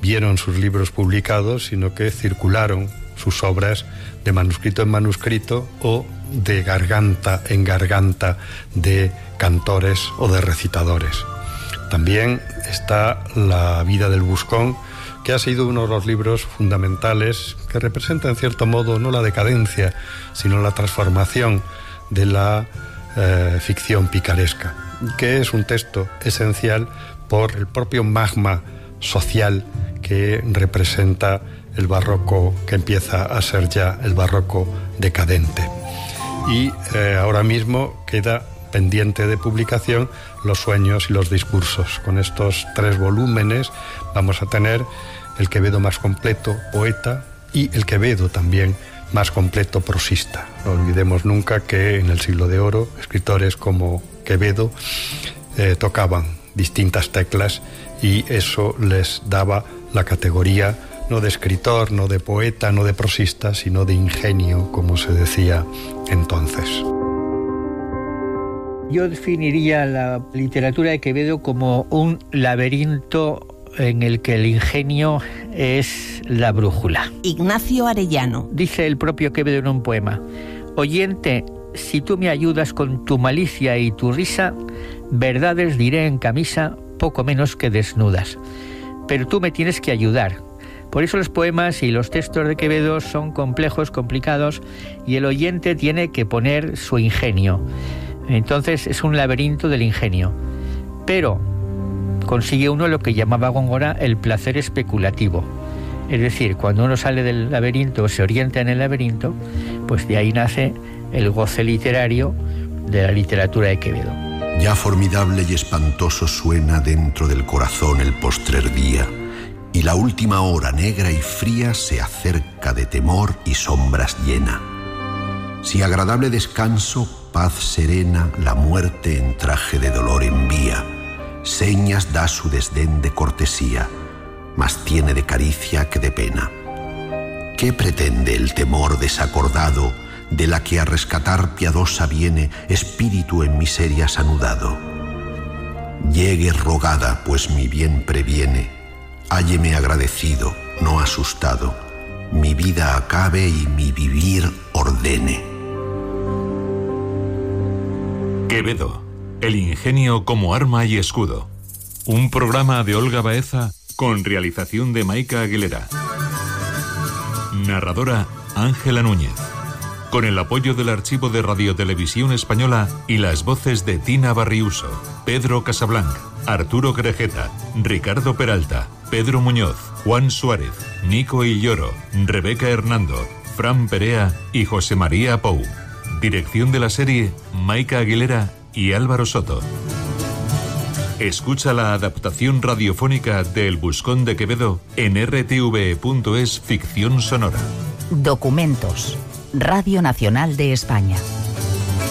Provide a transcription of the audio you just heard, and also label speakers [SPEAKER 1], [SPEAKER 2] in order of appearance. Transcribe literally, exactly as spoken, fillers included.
[SPEAKER 1] vieron sus libros publicados, sino que circularon sus obras de manuscrito en manuscrito o de garganta en garganta de cantores o de recitadores. También está La vida del buscón, que ha sido uno de los libros fundamentales que representa en cierto modo no la decadencia, sino la transformación de la eh, ficción picaresca, que es un texto esencial por el propio magma social que representa el barroco que empieza a ser ya el barroco decadente. Y eh, ahora mismo queda pendiente de publicación Los sueños y los discursos. Con estos tres volúmenes vamos a tener el Quevedo más completo, poeta, y el Quevedo también más completo, prosista. No olvidemos nunca que en el Siglo de Oro escritores como Quevedo eh, tocaban distintas teclas y eso les daba la categoría no de escritor, no de poeta, no de prosista, sino de ingenio, como se decía entonces.
[SPEAKER 2] Yo definiría la literatura de Quevedo como un laberinto en el que el ingenio es la brújula.
[SPEAKER 3] Ignacio Arellano.
[SPEAKER 2] Dice el propio Quevedo en un poema: oyente, si tú me ayudas con tu malicia y tu risa, verdades diré en camisa, poco menos que desnudas. Pero tú me tienes que ayudar. Por eso los poemas y los textos de Quevedo son complejos, complicados, y el oyente tiene que poner su ingenio. Entonces es un laberinto del ingenio. Pero consigue uno lo que llamaba Góngora el placer especulativo. Es decir, cuando uno sale del laberinto o se orienta en el laberinto, pues de ahí nace el goce literario de la literatura de Quevedo.
[SPEAKER 4] Ya formidable y espantoso suena dentro del corazón el postrer día, y la última hora negra y fría se acerca de temor y sombras llena. Si agradable descanso, paz serena, la muerte en traje de dolor envía, señas da su desdén de cortesía, más tiene de caricia que de pena. ¿Qué pretende el temor desacordado, de la que a rescatar piadosa viene, espíritu en miserias anudado? Llegue rogada, pues mi bien previene, hálleme agradecido, no asustado, mi vida acabe y mi vivir ordene.
[SPEAKER 5] Quevedo, el ingenio como arma y escudo. Un programa de Olga Baeza con realización de Maika Aguilera. Narradora Ángela Núñez. Con el apoyo del Archivo de Radiotelevisión Española y las voces de Tina Barriuso, Pedro Casablanc, Arturo Grejeta, Ricardo Peralta, Pedro Muñoz, Juan Suárez, Nico Illoro, Rebeca Hernando, Fran Perea y José María Pou. Dirección de la serie, Maika Aguilera y Álvaro Soto. Escucha la adaptación radiofónica de El Buscón de Quevedo en R T V E punto es Ficción Sonora.
[SPEAKER 3] Documentos. Radio Nacional de España.